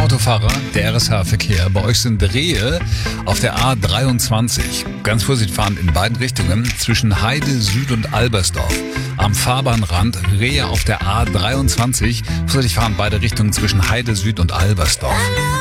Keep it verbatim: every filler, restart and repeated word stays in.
Autofahrer, der R S H-Verkehr. Bei euch sind Rehe auf der A dreiundzwanzig. Ganz vorsichtig fahren in beiden Richtungen zwischen Heide Süd und Albersdorf. Am Fahrbahnrand Rehe auf der A dreiundzwanzig. Vorsichtig fahren beide Richtungen zwischen Heide Süd und Albersdorf.